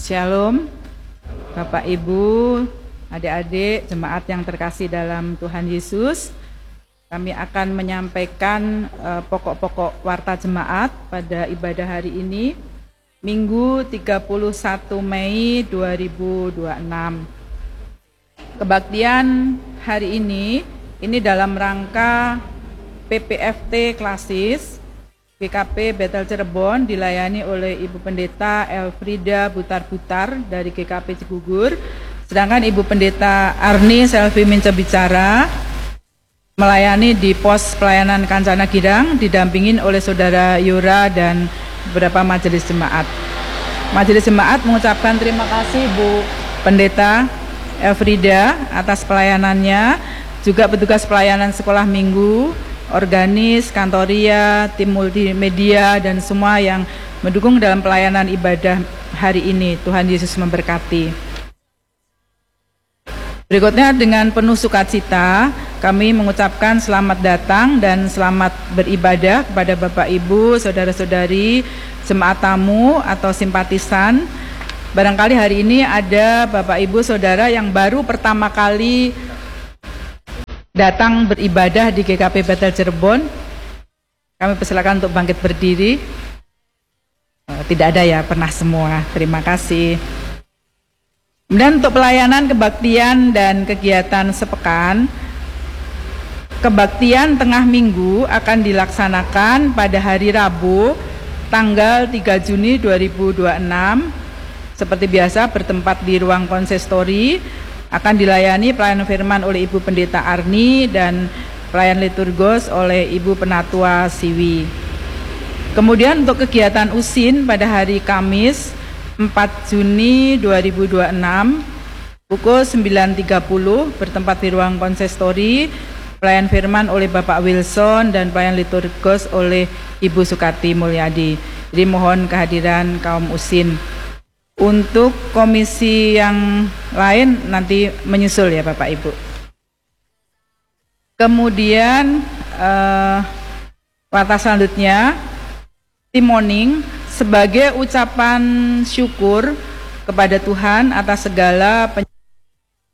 Shalom, Bapak Ibu, adik-adik, jemaat yang terkasih dalam Tuhan Yesus. Kami akan menyampaikan pokok-pokok warta jemaat pada ibadah hari ini, Minggu 31 Mei 2026. Kebaktian hari ini dalam rangka PPFT Klasis GKP Bethel Cirebon, dilayani oleh Ibu Pendeta Elfrida Butar-Butar dari GKP Cigugur, sedangkan Ibu Pendeta Arni Selvi Mincebicara melayani di pos pelayanan Kancana Girang, didampingin oleh Saudara Yura dan beberapa majelis jemaat. Majelis jemaat mengucapkan terima kasih Bu Pendeta Elfrida atas pelayanannya, juga petugas pelayanan sekolah minggu, organis, kantoria, tim multimedia, dan semua yang mendukung dalam pelayanan ibadah hari ini. Tuhan Yesus memberkati. Berikutnya, dengan penuh sukacita kami mengucapkan selamat datang dan selamat beribadah kepada Bapak Ibu, saudara-saudari, jemaat tamu atau simpatisan. Barangkali hari ini ada Bapak Ibu saudara yang baru pertama kali datang beribadah di GKP Bethel Cirebon. Kami persilakan untuk bangkit berdiri. Tidak ada ya, pernah semua. Terima kasih. Kemudian untuk pelayanan, kebaktian, dan kegiatan sepekan, kebaktian tengah minggu akan dilaksanakan pada hari Rabu tanggal 3 Juni 2026. Seperti biasa bertempat di ruang konsistori. Akan dilayani pelayanan firman oleh Ibu Pendeta Arni dan pelayan liturgos oleh Ibu Penatua Siwi. Kemudian untuk kegiatan USIN pada hari Kamis 4 Juni 2026 pukul 9.30 bertempat di ruang konsistori, pelayan firman oleh Bapak Wilson dan pelayan liturgos oleh Ibu Sukati Mulyadi. Jadi mohon kehadiran kaum USIN. Untuk komisi yang lain nanti menyusul ya Bapak Ibu. Kemudian warta selanjutnya, timoning sebagai ucapan syukur kepada Tuhan atas segala